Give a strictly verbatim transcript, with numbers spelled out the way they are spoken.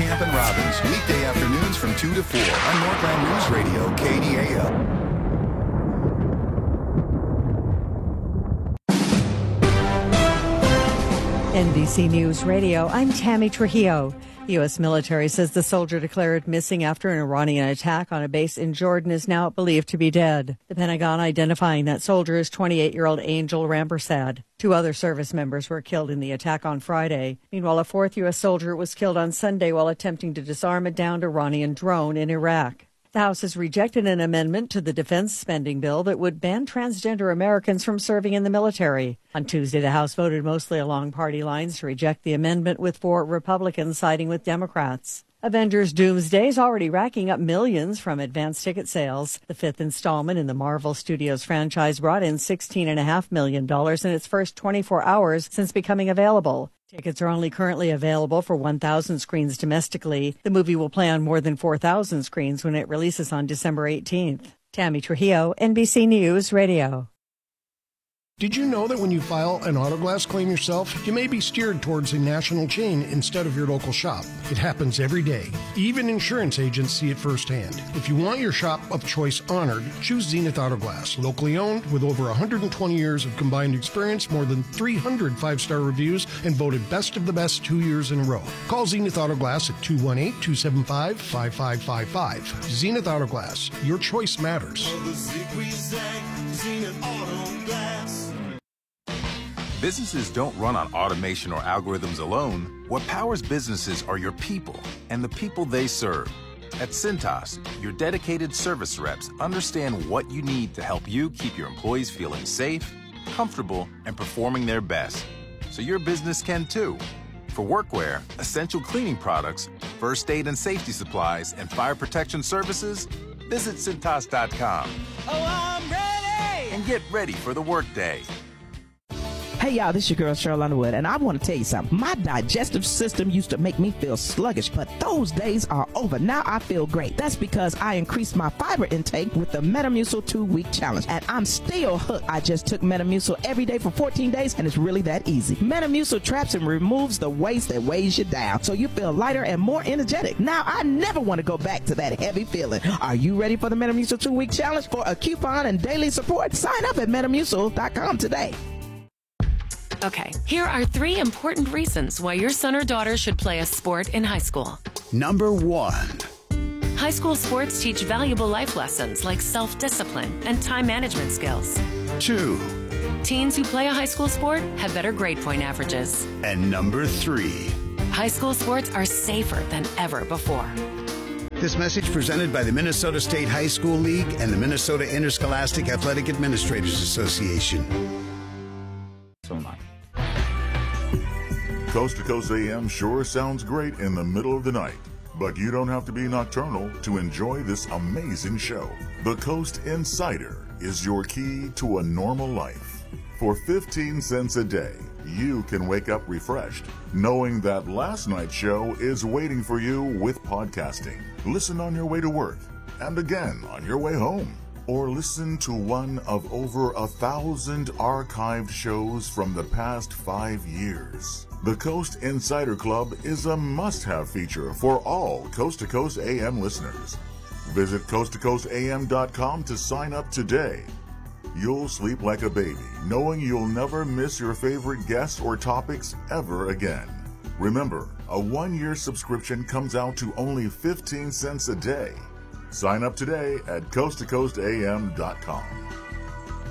Camp and Robbins, weekday afternoons from two to four on Northland News Radio, K D A L. N B C News Radio, I'm Tammy Trujillo. The U S military says the soldier declared missing after an Iranian attack on a base in Jordan is now believed to be dead. The Pentagon identifying that soldier as twenty-eight-year-old Angel Rampersad. Two other service members were killed in the attack on Friday. Meanwhile, a fourth U S soldier was killed on Sunday while attempting to disarm a downed Iranian drone in Iraq. The House has rejected an amendment to the defense spending bill that would ban transgender Americans from serving in the military. On Tuesday, the House voted mostly along party lines to reject the amendment, with four Republicans siding with Democrats. Avengers Doomsday is already racking up millions from advance ticket sales. The fifth installment in the Marvel Studios franchise brought in sixteen point five million dollars in its first twenty-four hours since becoming available. Tickets are only currently available for one thousand screens domestically. The movie will play on more than four thousand screens when it releases on December eighteenth. Tammy Trujillo, N B C News Radio. Did you know that when you file an auto glass claim yourself, you may be steered towards a national chain instead of your local shop? It happens every day. Even insurance agents see it firsthand. If you want your shop of choice honored, choose Zenith Auto Glass. Locally owned, with over one hundred twenty years of combined experience, more than three hundred five-star reviews, and voted best of the best two years in a row. Call Zenith Auto Glass at two one eight, two seven five, five five five five. Zenith Auto Glass. Your choice matters. Businesses don't run on automation or algorithms alone. What powers businesses are your people and the people they serve. At Cintas, your dedicated service reps understand what you need to help you keep your employees feeling safe, comfortable, and performing their best. So your business can too. For workwear, essential cleaning products, first aid and safety supplies, and fire protection services, visit Cintas dot com. Oh, I'm ready! And get ready for the workday. Hey y'all, this is your girl Cheryl Underwood, and I want to tell you something. My digestive system used to make me feel sluggish, but those days are over. Now I feel great. That's because I increased my fiber intake with the Metamucil two-week challenge, and I'm still hooked. I just took Metamucil every day for fourteen days, and it's really that easy. Metamucil traps and removes the waste that weighs you down, so you feel lighter and more energetic. Now I never want to go back to that heavy feeling. Are you ready for the Metamucil two-week challenge? For a coupon and daily support, sign up at Metamucil dot com today. Okay, here are three important reasons why your son or daughter should play a sport in high school. Number one. High school sports teach valuable life lessons like self-discipline and time management skills. Two. Teens who play a high school sport have better grade point averages. And number three. High school sports are safer than ever before. This message presented by the Minnesota State High School League and the Minnesota Interscholastic Athletic Administrators Association. So am I. Coast to Coast A M sure sounds great in the middle of the night, but you don't have to be nocturnal to enjoy this amazing show. The Coast Insider is your key to a normal life. For fifteen cents a day, you can wake up refreshed, knowing that last night's show is waiting for you with podcasting. Listen on your way to work, and again on your way home. Or listen to one of over a thousand archived shows from the past five years. The Coast Insider Club is a must-have feature for all Coast to Coast A M listeners. Visit coast to coast a m dot com to sign up today. You'll sleep like a baby, knowing you'll never miss your favorite guests or topics ever again. Remember, a one-year subscription comes out to only fifteen cents a day. Sign up today at coast to coast a m dot com.